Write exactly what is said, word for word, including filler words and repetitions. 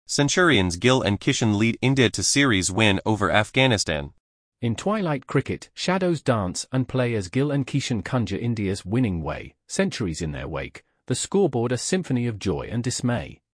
Centurions Gill and Kishan lead India to series win over Afghanistan. In twilight cricket, shadows dance and play as Gill and Kishan conjure India's winning way, centuries in their wake, the scoreboard a symphony of joy and dismay.